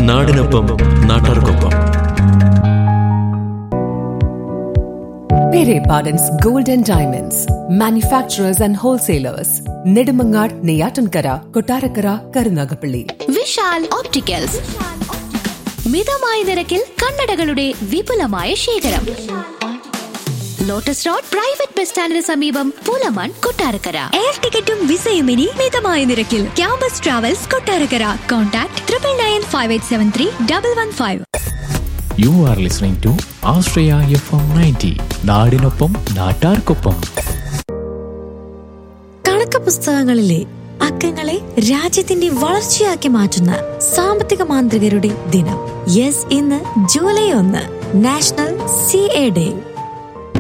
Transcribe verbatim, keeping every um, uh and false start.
നാടിനൊപ്പം നാട്ടാർക്കൊപ്പം. Pere Pardon's Gold and Diamonds, manufacturers and wholesalers, Nedumangad, Neyatankara, Kottarakara, Karunagapalli. Vishal opticals, മിതമായ നിരക്കിൽ കണ്ണടകളുടെ വിപുലമായ ശേഖരം. ലോട്ടസ് റോഡ് പ്രൈവറ്റ് ബസ് സ്റ്റാൻഡിന് സമീപം, പൂലമാൻ, കൊട്ടാരക്കര. എയർ ടിക്കറ്റും വിസയും ഇനി മിതമായ നിരക്കിൽ. Campus travels, Kottarakkara. Contact triple nine five eight seven three double one five. You are listening to Australia F M ninety. നാടിനൊപ്പം നാട്ടാർക്കൊപ്പം. കണക്ക് പുസ്തകങ്ങളിലെ അക്കങ്ങളെ രാജ്യത്തിന്റെ വളർച്ചയാക്കി മാറ്റുന്ന സാമ്പത്തിക മാന്ത്രികരുടെ ദിനം. യെസ്, ഇന്ന് ജൂലൈ ഒന്ന് നാഷണൽ സി എ ഡേ.